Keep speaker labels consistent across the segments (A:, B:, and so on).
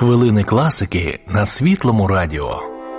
A: Хвилини класики на Світлому радіо.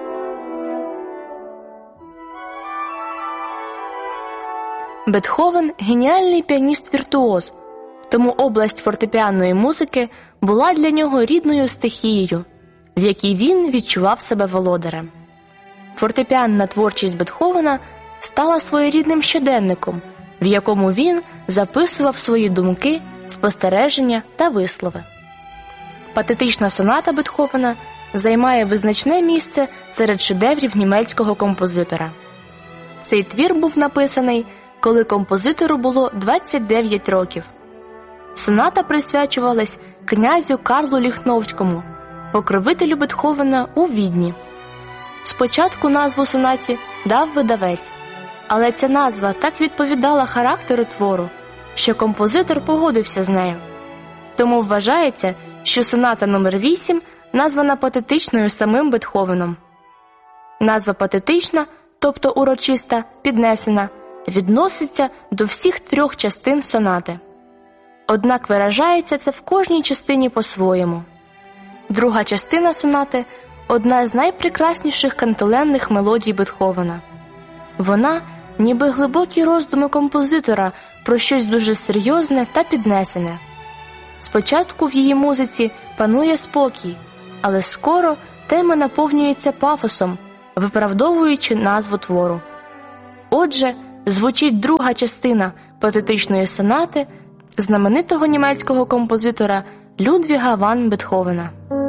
B: Бетховен – геніальний піаніст-віртуоз, тому область фортепіанної музики була для нього рідною стихією, в якій він відчував себе володарем. Фортепіанна творчість Бетховена стала своєрідним щоденником, в якому він записував свої думки, спостереження та вислови. Патетична соната Бетховена займає визначне місце серед шедеврів німецького композитора. Цей твір був написаний, коли композитору було 29 років. Соната присвячувалась князю Карлу Ліхновському, покровителю Бетховена у Відні. Спочатку назву сонаті дав видавець, але ця назва так відповідала характеру твору, що композитор погодився з нею. Тому вважається, що соната номер 8 названа патетичною самим Бетховеном. Назва патетична, тобто урочиста, піднесена, відноситься до всіх трьох частин сонати. Однак виражається це в кожній частині по-своєму. Друга частина сонати – одна з найпрекрасніших кантиленних мелодій Бетховена. Вона – ніби глибокі роздуми композитора про щось дуже серйозне та піднесене. Спочатку в її музиці панує спокій, але скоро тема наповнюється пафосом, виправдовуючи назву твору. Отже, звучить друга частина патетичної сонати знаменитого німецького композитора Людвіга ван Бетховена.